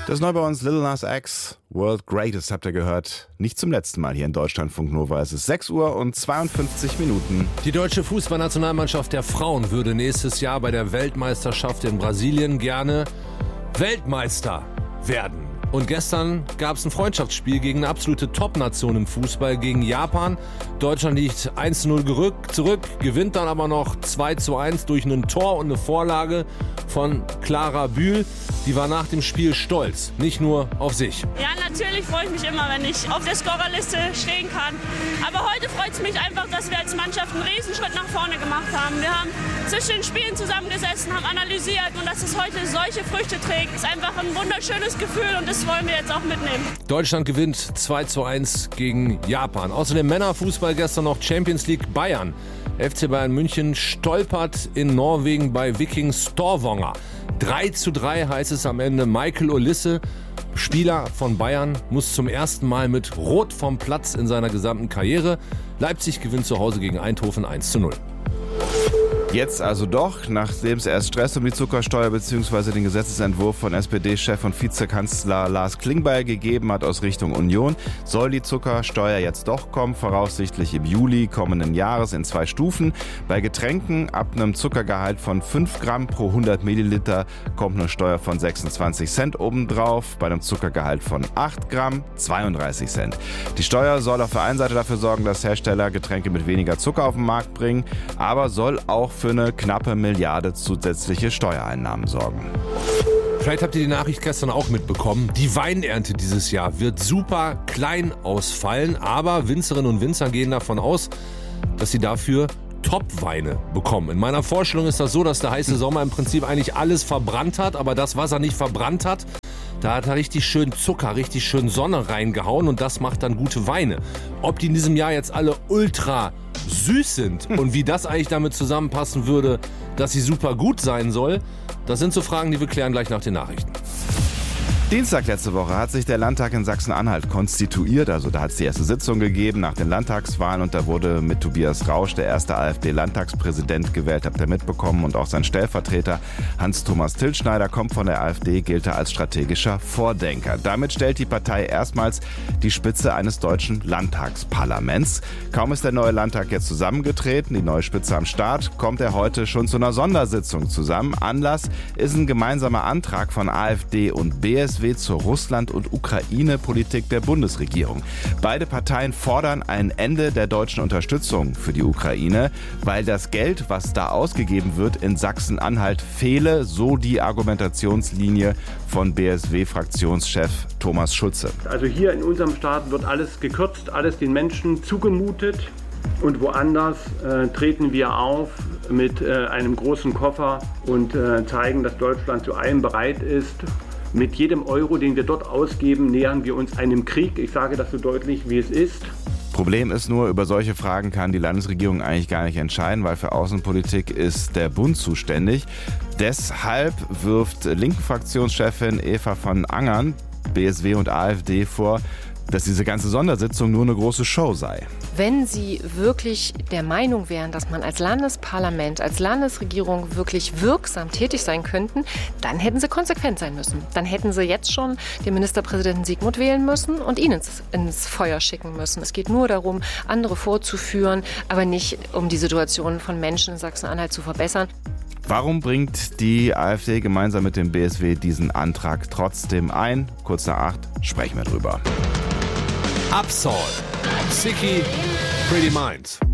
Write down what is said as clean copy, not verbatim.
Das neu bei uns Lil Nas X, World Greatest, habt ihr gehört. Nicht zum letzten Mal hier in Deutschlandfunk Nova. Es ist 6 Uhr und 52 Minuten. Die deutsche Fußballnationalmannschaft der Frauen würde nächstes Jahr bei der Weltmeisterschaft in Brasilien gerne Weltmeister werden. Und gestern gab es ein Freundschaftsspiel gegen eine absolute Top-Nation im Fußball, gegen Japan. Deutschland liegt 1-0 zurück, gewinnt dann aber noch 2-1 durch ein Tor und eine Vorlage von Clara Bühl. Die war nach dem Spiel stolz, nicht nur auf sich. Ja, natürlich freue ich mich immer, wenn ich auf der Scorerliste stehen kann. Aber heute freut es mich einfach, dass wir als Mannschaft einen Riesenschritt nach vorne gemacht haben. Wir haben zwischen den Spielen zusammengesessen, haben analysiert und dass es heute solche Früchte trägt, ist einfach ein wunderschönes Gefühl und das wollen wir jetzt auch mitnehmen. Deutschland gewinnt 2-1 gegen Japan. Außerdem Männerfußball gestern noch Champions League Bayern. FC Bayern München stolpert in Norwegen bei Viking Stavanger. 3-3 heißt es am Ende. Michael Olisse, Spieler von Bayern, muss zum ersten Mal mit Rot vom Platz in seiner gesamten Karriere. Leipzig gewinnt zu Hause gegen Eindhoven 1-0. Jetzt also doch, nachdem es erst Stress um die Zuckersteuer bzw. den Gesetzesentwurf von SPD-Chef und Vizekanzler Lars Klingbeil gegeben hat aus Richtung Union, soll die Zuckersteuer jetzt doch kommen, voraussichtlich im Juli kommenden Jahres in 2 Stufen. Bei Getränken ab einem Zuckergehalt von 5 Gramm pro 100 Milliliter kommt eine Steuer von 26 Cent obendrauf, bei einem Zuckergehalt von 8 Gramm 32 Cent. Die Steuer soll auf der einen Seite dafür sorgen, dass Hersteller Getränke mit weniger Zucker auf den Markt bringen, aber soll auch für eine knappe Milliarde zusätzliche Steuereinnahmen sorgen. Vielleicht habt ihr die Nachricht gestern auch mitbekommen. Die Weinernte dieses Jahr wird super klein ausfallen, aber Winzerinnen und Winzer gehen davon aus, dass sie dafür Top-Weine bekommen. In meiner Vorstellung ist das so, dass der heiße Sommer im Prinzip eigentlich alles verbrannt hat, aber das, was er nicht verbrannt hat, da hat er richtig schön Zucker, richtig schön Sonne reingehauen und das macht dann gute Weine. Ob die in diesem Jahr jetzt alle ultra süß sind und wie das eigentlich damit zusammenpassen würde, dass sie super gut sein soll, das sind so Fragen, die wir klären gleich nach den Nachrichten. Dienstag letzte Woche hat sich der Landtag in Sachsen-Anhalt konstituiert, also da hat es die erste Sitzung gegeben nach den Landtagswahlen und da wurde mit Tobias Rausch der erste AfD-Landtagspräsident gewählt, habt ihr mitbekommen, und auch sein Stellvertreter Hans-Thomas Tilschneider kommt von der AfD, gilt er als strategischer Vordenker. Damit stellt die Partei erstmals die Spitze eines deutschen Landtagsparlaments. Kaum ist der neue Landtag jetzt zusammengetreten, die neue Spitze am Start, kommt er heute schon zu einer Sondersitzung zusammen. Anlass ist ein gemeinsamer Antrag von AfD und BSW zur Russland- und Ukraine-Politik der Bundesregierung. Beide Parteien fordern ein Ende der deutschen Unterstützung für die Ukraine, weil das Geld, was da ausgegeben wird, in Sachsen-Anhalt fehle, so die Argumentationslinie von BSW-Fraktionschef Thomas Schulze. Also hier in unserem Staat wird alles gekürzt, alles den Menschen zugemutet. Und woanders treten wir auf mit einem großen Koffer und zeigen, dass Deutschland zu allem bereit ist. Mit jedem Euro, den wir dort ausgeben, nähern wir uns einem Krieg. Ich sage das so deutlich, wie es ist. Problem ist nur, über solche Fragen kann die Landesregierung eigentlich gar nicht entscheiden, weil für Außenpolitik ist der Bund zuständig. Deshalb wirft linken Fraktionschefin Eva von Angern BSW und AfD vor, dass diese ganze Sondersitzung nur eine große Show sei. Wenn Sie wirklich der Meinung wären, dass man als Landesparlament, als Landesregierung wirklich wirksam tätig sein könnten, dann hätten Sie konsequent sein müssen. Dann hätten Sie jetzt schon den Ministerpräsidenten Sigmund wählen müssen und ihn ins Feuer schicken müssen. Es geht nur darum, andere vorzuführen, aber nicht um die Situation von Menschen in Sachsen-Anhalt zu verbessern. Warum bringt die AfD gemeinsam mit dem BSW diesen Antrag trotzdem ein? Kurz nach 8 sprechen wir drüber. Absol, Sicky, Pretty Minds.